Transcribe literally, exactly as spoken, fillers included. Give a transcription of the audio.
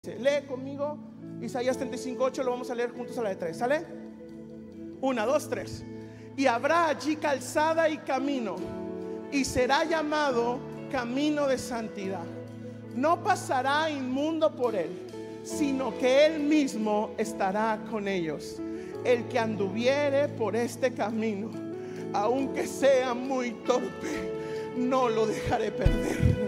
dice, lee conmigo Isaías treinta y cinco, ocho, lo vamos a leer juntos a la de tres, ¿sale? Una, dos, tres. Y habrá allí calzada y camino, y será llamado camino de santidad. No pasará inmundo por él, sino que él mismo estará con ellos. El que anduviere por este camino, aunque sea muy torpe, no lo dejaré perder.